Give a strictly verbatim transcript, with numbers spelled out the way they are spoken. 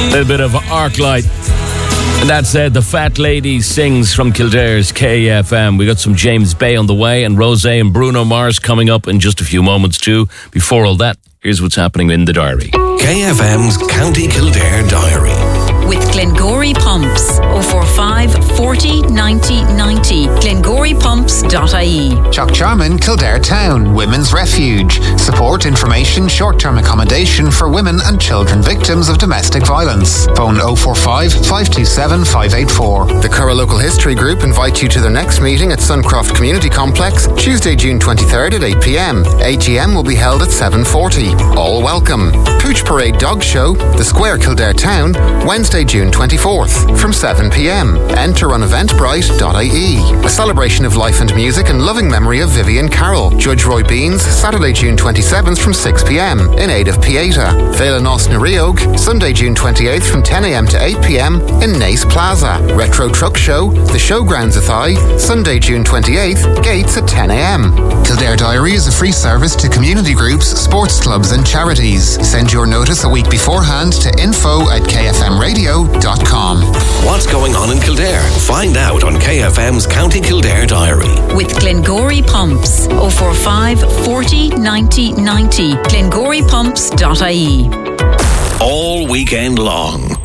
A bit of Arclight. And that said, the Fat Lady sings from Kildare's K F M. We got some James Bay on the way, and Rosé and Bruno Mars coming up in just a few moments too. Before all that, here's what's happening in the diary. K F M's County Kildare Diary. With Glengory Pumps. oh four five, forty, ninety, ninety. glengory pumps dot I E. Chuck Charman, Kildare Town, Women's Refuge. Support, information, short-term accommodation for women and children victims of domestic violence. Phone oh four five, five two seven, five eight four. The Curra Local History Group invite you to their next meeting at Suncroft Community Complex, Tuesday, June twenty-third at eight p.m. A G M will be held at seven forty. All welcome. Pooch Parade Dog Show, The Square, Kildare Town, Wednesday, June twenty-fourth from seven p.m. Enter on eventbrite dot I E. A celebration of life and music and loving memory of Vivian Carroll. Judge Roy Beans, Saturday, June twenty-seventh from six p.m. in aid of Pieta. Vela Nos na Riog, Sunday, June twenty-eighth from ten a.m. to eight p.m. in Nace Plaza. Retro Truck Show, The Showgrounds Athai, Sunday, June twenty-eighth, gates at ten a.m. Kildare Diary is a free service to community groups, sports clubs and charities. Send your notice a week beforehand to info at k f m radio dot com. What's going on in Kildare? Find out on K F M's County Kildare Diary. With Glengory Pumps. oh four five, forty, ninety, ninety. glengory pumps dot I E. All weekend long,